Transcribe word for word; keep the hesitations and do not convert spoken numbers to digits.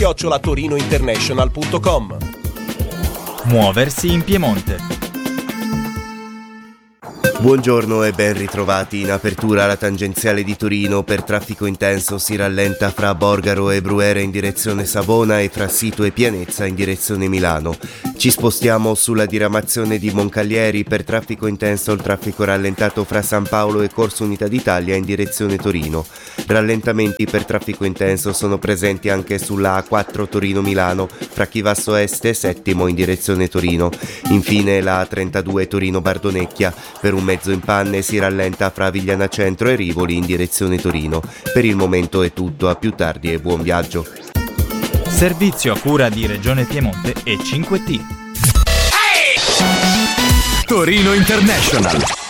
chiocciola torinointernational punto com. Muoversi in Piemonte. Buongiorno e ben ritrovati. In apertura la tangenziale di Torino per traffico intenso si rallenta fra Borgaro e Brugherio in direzione Savona e fra Sito e Pianezza in direzione Milano. Ci spostiamo sulla diramazione di Moncalieri per traffico intenso, il traffico rallentato fra San Paolo e Corso Unità d'Italia in direzione Torino. Rallentamenti per traffico intenso sono presenti anche sulla A quattro Torino-Milano fra Chivasso Est e Settimo in direzione Torino. Infine la A trentadue Torino-Bardonecchia per un mezzo in panne si rallenta fra Vigliana Centro e Rivoli in direzione Torino. Per il momento è tutto, a più tardi e buon viaggio. Servizio a cura di Regione Piemonte e cinque T. Torino International.